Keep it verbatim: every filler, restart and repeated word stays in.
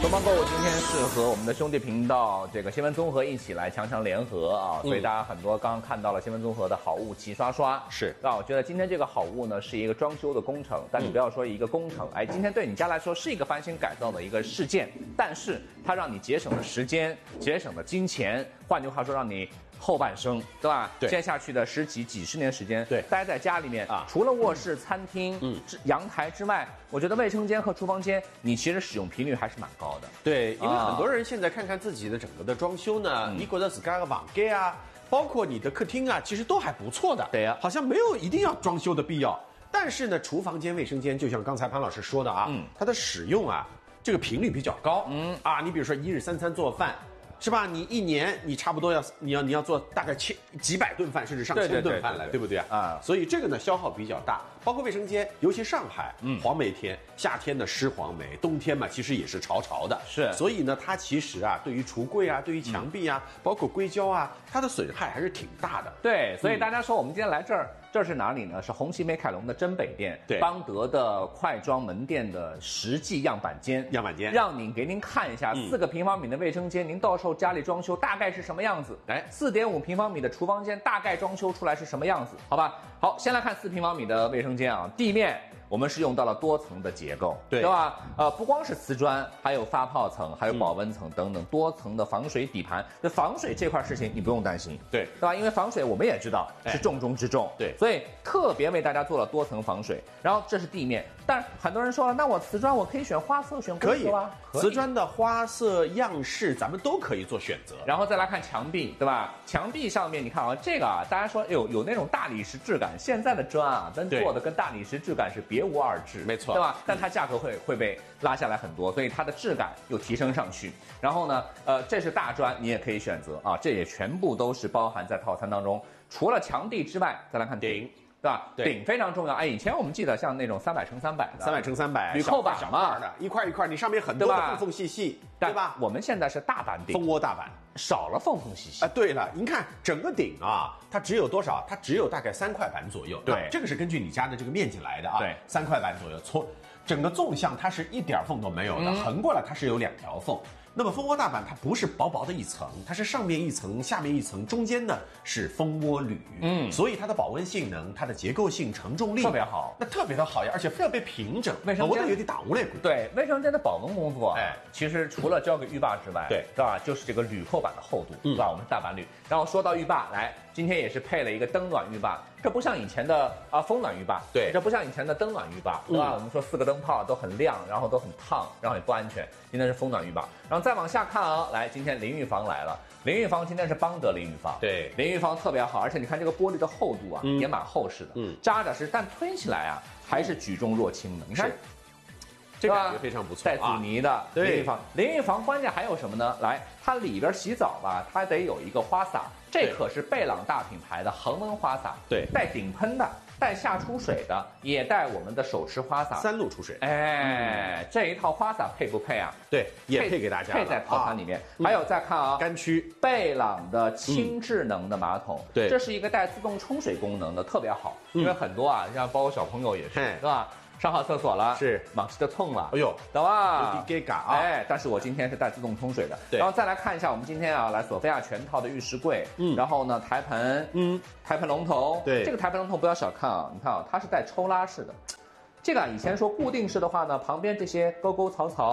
东方购物今天是和我们的兄弟频道这个新闻综合一起来强强联合啊，所以大家很多刚刚看到了新闻综合的好物齐刷刷。 是啊，我觉得今天这个好物呢是一个装修的工程，但你不要说一个工程，哎，今天对你家来说是一个翻新改造的一个事件，但是它让你节省了时间，节省了金钱，换句话说让你后半生，对吧？ 对， 接下去的十几几十年时间， 对， 待在家里面啊， 除了卧室、餐厅、 嗯、 阳台之外，我觉得卫生间和厨房间，你其实使用频率还是蛮高的。 对，因为很多人现在看看自己的整个的装修呢， 嗯、 你觉得自家的房间啊，包括你的客厅啊，其实都还不错的。 对呀、啊， 好像没有一定要装修的必要。但是呢，厨房间、卫生间，就像刚才潘老师说的啊，嗯，它的使用啊，这个频率比较高。嗯啊，你比如说一日三餐做饭。是吧？你一年你差不多要你要你要做大概千几百顿饭，甚至上千顿饭来，对不对啊？啊，所以这个呢消耗比较大，包括卫生间，尤其上海，嗯，黄梅天，夏天的湿黄梅，冬天嘛其实也是潮潮的， 是。 所以呢，它其实啊，对于橱柜啊，对于墙壁啊，嗯、包括硅胶啊，它的损害还是挺大的。 对，所以大家说我们今天来这儿。嗯这是哪里呢？是红旗美凯龙的真北店， 对， 邦德的快装门店的实际样板间， 样板间， 让您给您看一下四个平方米的卫生间，嗯、您到时候家里装修大概是什么样子？哎，四点五平方米的厨房间大概装修出来是什么样子？好吧，好，先来看四平方米的卫生间啊，地面。我们是用到了多层的结构， 对， 对吧？呃，不光是瓷砖，还有发泡层，还有保温层等等多层的防水底盘。那防水这块事情你不用担心， 对， 对吧？因为防水我们也知道是重中之重， 对， 所以特别为大家做了多层防水。然后这是地面，但很多人说了，那我瓷砖我可以选花色，选规格啊？ 可以，瓷砖的花色样式咱们都可以做选择。 然后再来看墙壁，对吧？墙壁上面你看啊，这个啊，大家说有有那种大理石质感，现在的砖啊，真做的跟大理石质感是别无二致， 没错， 对吧？但它价格会会被拉下来很多，所以它的质感又提升上去。然后呢，呃，这是大砖，你也可以选择啊，这也全部都是包含在套餐当中。除了墙壁之外，再来看顶。对吧？ 对， 顶非常重要。哎，以前我们记得像那种三百乘三百的， 三百乘三百铝扣板嘛， 的一块一块，你上面很多的缝缝细细，对吧？ 我们现在是大板顶， 蜂窝大板， 少了缝缝细细啊。对了，您看整个顶啊，它只有多少？它只有大概三块板左右。 对， 这个是根据你家的这个面积来的啊。 对， 三块板左右。从整个纵向它是一点缝都没有的，嗯、横过来它是有两条缝。那么蜂窝大板它不是薄薄的一层，它是上面一层，下面一层，中间呢是蜂窝铝，嗯，所以它的保温性能、它的结构性、承重力特别好， 那特别的好呀，而且非要被平整， 卫生间有点打无类骨。 对，卫生间的保温工作， 哎， 其实除了交给浴霸之外， 对， 对吧？就是这个铝扣板的厚度，对吧？我们是大板铝。然后说到浴霸，来，今天也是配了一个灯暖浴霸，这不像以前的啊风暖浴霸， 对， 这不像以前的灯暖浴霸，对吧？我们说四个灯泡都很亮，然后都很烫，然后也不安全。今天是风暖浴霸，然后再往下看啊。来，今天淋浴房来了。淋浴房今天是邦德淋浴房， 对， 淋浴房特别好，而且你看这个玻璃的厚度啊，嗯、也蛮厚实的，嗯，扎扎实，但推起来啊还是举重若轻的。你看， 这个感觉非常不错， 带阻尼的淋浴房。淋浴房关键还有什么呢？来，它里边洗澡吧，它得有一个花洒，这可是贝朗大品牌的恒温花洒， 对， 带顶喷的。带下出水的，也带我们的手持花洒， 三路出水。 哎，嗯、这一套花洒配不配啊？ 对，也配给大家， 配在套餐里面。啊、还有再看啊， 干区贝朗的轻智能的马桶， 对、嗯， 这是一个带自动冲水功能的，特别好。嗯、因为很多啊，像包括小朋友也是，是吧？上好厕所了， 是忙起的痛了， 哎呦， 懂吧？ 有点尴尬啊！ 哎，但是我今天是带自动冲水的， 对。 然后再来看一下我们今天啊，来索菲亚全套的浴室柜，嗯，然后呢台盆，嗯，台盆龙头， 对， 这个台盆龙头不要小看啊，你看啊，它是带抽拉式的，这个啊以前说固定式的话呢，旁边这些沟沟槽槽。